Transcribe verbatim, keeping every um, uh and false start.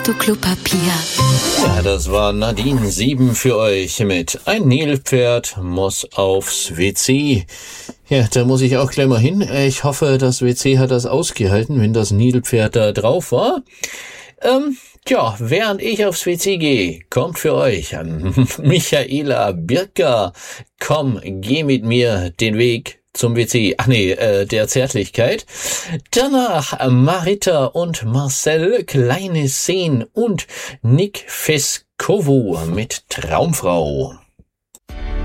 Du Klopapier. Ja, das war Nadine sieben für euch mit Ein Nilpferd muss aufs W C. Ja, da muss ich auch gleich mal hin. Ich hoffe, das W C hat das ausgehalten, wenn das Nilpferd da drauf war. Ähm, tja, während ich aufs W C gehe, kommt für euch Michaela Birker. Komm, geh mit mir den Weg zum W C, ach nee, äh, der Zärtlichkeit. Danach Marita und Marcel, Kleine Szenen und Nick Feskovo mit Traumfrau.